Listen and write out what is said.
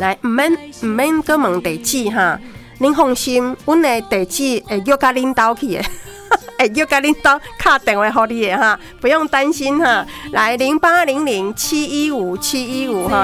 来，唔免搁问地址哈，您放心，阮的地址会约甲恁兜去的。会约甲恁兜敲电话给你的哈，不用担心哈。来，0800715715哈。